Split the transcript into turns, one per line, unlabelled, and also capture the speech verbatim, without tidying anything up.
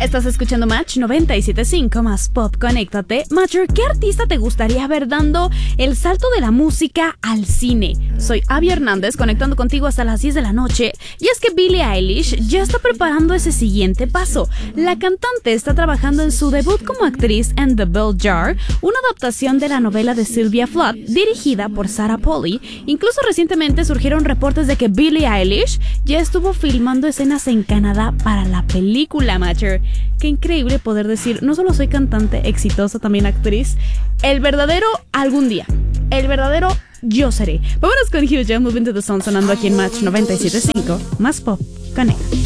Estás escuchando Match noventa y siete punto cinco más Pop, conéctate. Matcher, ¿qué artista te gustaría ver dando el salto de la música al cine? Soy Abby Hernández, conectando contigo hasta las diez de la noche. Y es que Billie Eilish ya está preparando ese siguiente paso. La cantante está trabajando en su debut como actriz en The Bell Jar, una adaptación de la novela de Sylvia Plath, dirigida por Sarah Polley. Incluso recientemente surgieron reportes de que Billie Eilish ya estuvo filmando escenas en Canadá para la película, Matcher. Qué increíble poder decir, no solo soy cantante exitosa, también actriz. El verdadero algún día. El verdadero yo seré. Vámonos con Hugh John, Moving to the Sun, sonando aquí en Match noventa y siete punto cinco más Pop. Conecta.